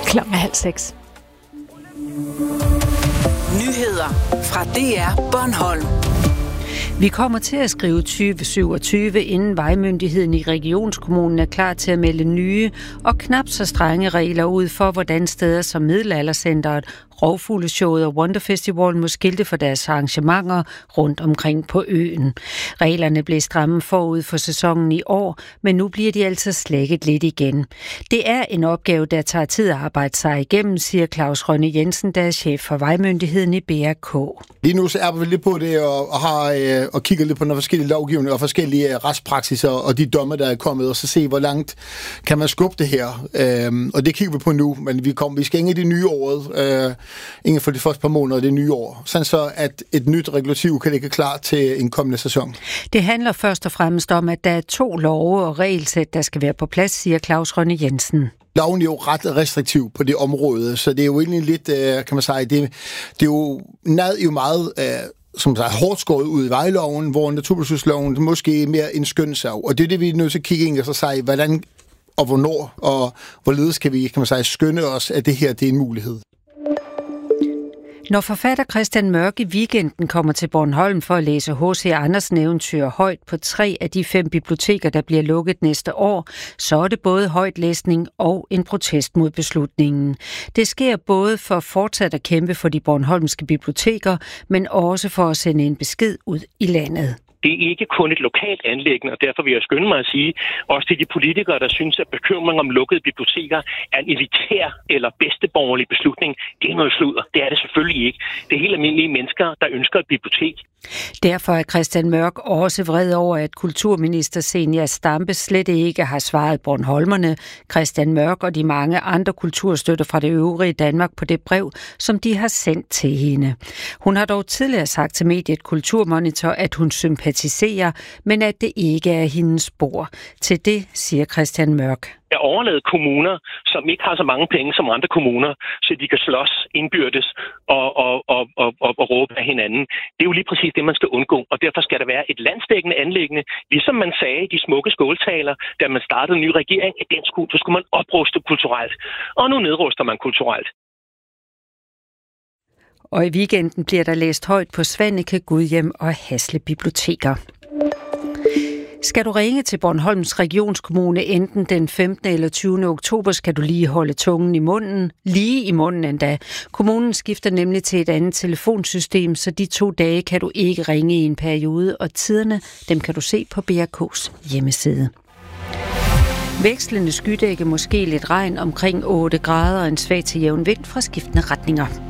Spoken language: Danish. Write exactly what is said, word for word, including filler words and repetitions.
Klokken er halv seks. Nyheder fra D R Bornholm. Vi kommer til at skrive tyve syvogtyve, inden vejmyndigheden i regionskommunen er klar til at melde nye og knap så strenge regler ud for, hvordan steder som Middelaldercenteret, Rovfugleshowet og Wonderfestival må skilte for deres arrangementer rundt omkring på øen. Reglerne blev stramme forud for sæsonen i år, men nu bliver de altså slækket lidt igen. Det er en opgave, der tager tid at arbejde sig igennem, siger Claus Rønne Jensen, der er chef for vejmyndigheden i B R K. Lige nu så er vi lidt på det og, og, har, øh, og kigger lidt på nogle forskellige lovgivninger og forskellige øh, retspraksiser og de domme, der er kommet, og så se, hvor langt kan man skubbe det her. Øhm, og det kigger vi på nu, men vi, kommer, vi skal ind i det nye året. Øh, Ingen for de første par måneder af det nye år. Sådan så, at et nyt regulativ kan ligge klar til en kommende sæson. Det handler først og fremmest om, at der er to love og regelsæt, der skal være på plads, siger Claus Rønne Jensen. Loven er jo ret restriktiv på det område, så det er jo egentlig lidt, kan man sige, det, det er jo, nad jo meget som sagt, hårdt skåret ud i vejloven, hvor naturbeskyttelsesloven måske mere en skønssag. Og det er det, vi er nødt til at kigge ind og så sige, hvordan og hvornår og hvorledes kan vi, kan man sige, skønne os, at det her det er en mulighed. Når forfatter Christian Mørk i weekenden kommer til Bornholm for at læse H C Andersen eventyr højt på tre af de fem biblioteker, der bliver lukket næste år, så er det både højtlæsning og en protest mod beslutningen. Det sker både for fortsat at kæmpe for de bornholmske biblioteker, men også for at sende en besked ud i landet. Det er ikke kun et lokalt anliggende, og derfor vil jeg skynde mig at sige, også til de politikere, der synes, at bekymring om lukkede biblioteker er en elitær eller bedsteborgerlig beslutning. Det er noget sludder. Det er det selvfølgelig ikke. Det er helt almindelige mennesker, der ønsker et bibliotek. Derfor er Christian Mørk også vred over, at kulturminister Zenia Stampe slet ikke har svaret bornholmerne, Christian Mørk og de mange andre kulturstøtter fra det øvrige Danmark på det brev, som de har sendt til hende. Hun har dog tidligere sagt til mediet Kulturmonitor, at hun sympatiserer, men at det ikke er hendes spor. Til det siger Christian Mørk. Jeg overlader kommuner, som ikke har så mange penge som andre kommuner, så de kan slås indbyrdes og, og, og, og, og, og råbe af hinanden. Det er jo lige præcis det, man skal undgå, og derfor skal der være et landsdækkende anliggende, ligesom man sagde i de smukke skåltaler, da man startede en ny regering, at den skulle, så skulle man opruste kulturelt, og nu nedruster man kulturelt. Og i weekenden bliver der læst højt på Svaneke, Gudhjem og Hasle biblioteker. Skal du ringe til Bornholms Regionskommune enten den femtende eller tyvende oktober, skal du lige holde tungen i munden. Lige i munden endda. Kommunen skifter nemlig til et andet telefonsystem, så de to dage kan du ikke ringe i en periode, og tiderne, dem kan du se på B R K's hjemmeside. Vekslende skydække, måske lidt regn, omkring otte grader og en svag til jævn vind fra skiftende retninger.